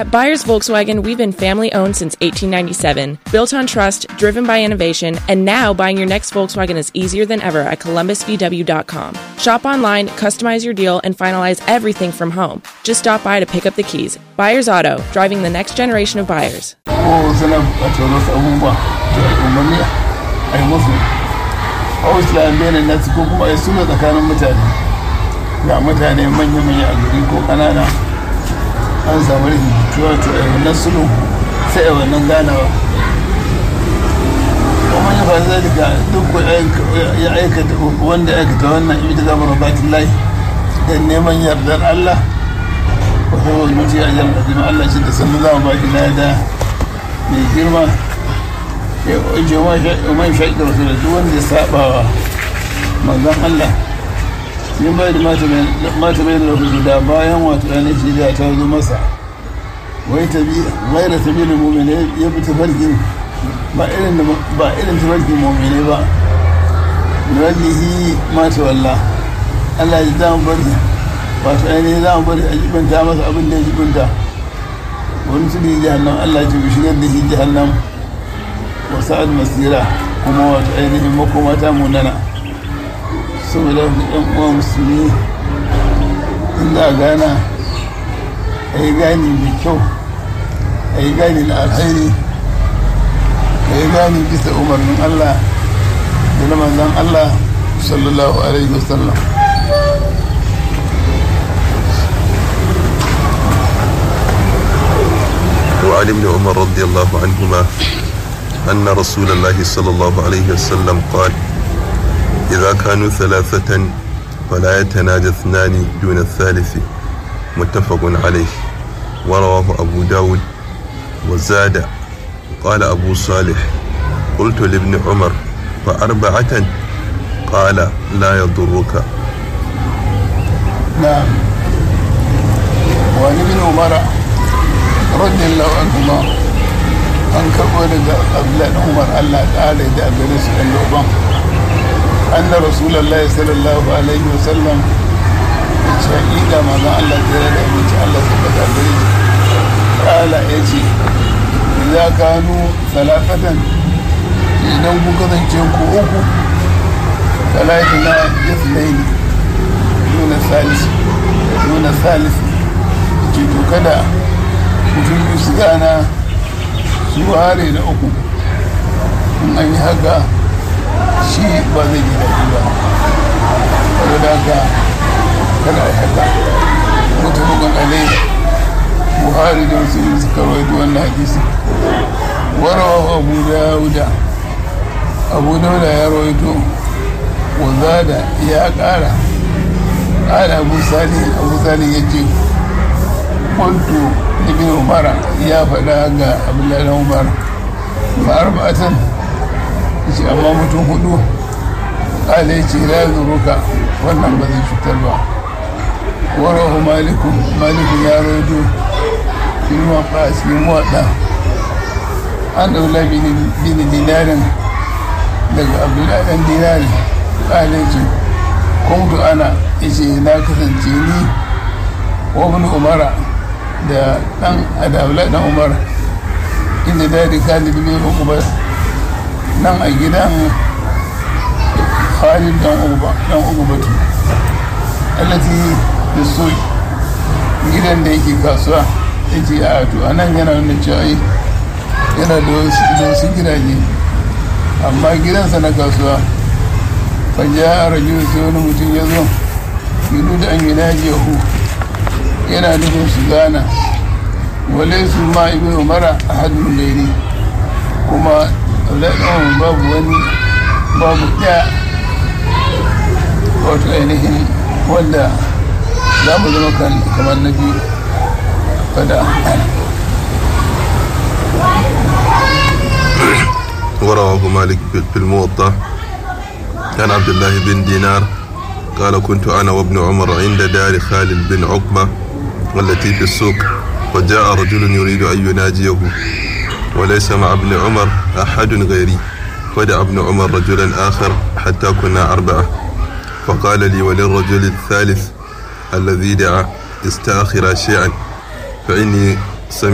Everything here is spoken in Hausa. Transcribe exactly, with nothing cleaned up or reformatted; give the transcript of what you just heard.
At Byers Volkswagen, we've been family-owned since eighteen ninety-seven, built on trust, driven by innovation, and now buying your next Volkswagen is easier than ever at columbus v w dot com. Shop online, customize your deal, and finalize everything from home. Just stop by to pick up the keys. Byers Auto, driving the next generation of buyers. an samu rikin tuwa to a wannan sulu sai a wannan ganawa kuma ya fa zalika duk ya aikata wanda ya aikata wannan ibita gaba rabatin lahi dan neman yardar Allah wata wani mutu ya jar da Allah shi da sannu za mu ba shi lada mai girma ya waje umar shaƙi da rasu da duk wanda ya saba wa manzan Allah yin bai da mata bai da lokaci da bayan wato ɗanin shirya ta zo masa wai da tabi da mummune ya fi tafarkin ba irin tafarkin mummune ba rallihi mata walla Allah ya za mu bari wato ɗanin za mu bari a jibinta masa abin da ya jibinta wani su ne jihannan Allah ce ku shigar da shi jihannan wasu almasira kuma wato ainihin makoma ta munana saboda ɗan uwa musulmi inda gana a yi gani mai kyau a yi gani na alhairi a yi gani bisa umarnin Allah da na manzan Allah sallallahu alaihi wasallam وعن ابن عمر رضي الله عنهما أن رسول الله صلى الله عليه وسلم قال إذا كانوا ثلاثة فلا يتناجى اثنان دون الثالث متفق عليه ورواه أبو داود وزاد قال أبو صالح قلت لابن عمر فأربعة قال لا يضرك. نعم. وعن ابن عمر رضي الله عنهما أن كبر أبلاد عمر الله تعالى إذا أبلس اللعبان أن رسول الله صلى الله عليه وسلم شهيد ماذا الله تعالى من الله سبحانه وتعالى قال يجي إذا كانوا ثلاثة إذن كذا جنكو أكو فلا يتناجى اثنين دون الثالث دون الثالث جدو كذا mutum su gana su ware da uku in an yi haka shi ba zai ji daɗi ba wadda da haka kada a yi haka mutumin alai buhari da wasu yin suka rawaito wannan hadisi warawa abu dawuda abu dawuda ya rawaito wazada ya ƙara ƙara abu sali abu sali ya ce kwanto ibn umar ya faɗa ga abdullahi umar ba arba'atan ce amma mutum hudu ƙala ce la zuruka wannan ba zai cutar ba warahu malikun malikun ya rodo filma ba a cikin waɗa an ɗaula bin dinarin daga abdullahi ɗan dinarin ƙala ce kuntu ana ce na kasance ni wa ibn umara da ɗan adabla ɗan umar inda dadi khalid bin uqba nan a gidan khalid dan uqba dan uqbatu allati bisu gidan da yake kasuwa yake a to anan yana nuna cewa yana da wasu gidaje amma gidansa na kasuwa fa ja rajul sai wani mutum ya zo yudu da an yi najiyahu yana nufin su gana wale su ma ibi umara a hadin gairi kuma laɗin babu wani babu ɗaya wato ainihin wanda za mu zama kan kamar na biyu fada ورواه مالك في الموطأ كان عبد الله بن دينار قال كنت أنا وابن عمر عند دار خالد بن عقبة والتي في السوق وجاء رجل يريد أن يناجيه وليس مع ابن عمر أحد غيري فدعا ابن عمر رجلا آخر حتى كنا أربعة فقال لي وللرجل الثالث الذي دعا استأخر شيئا فإني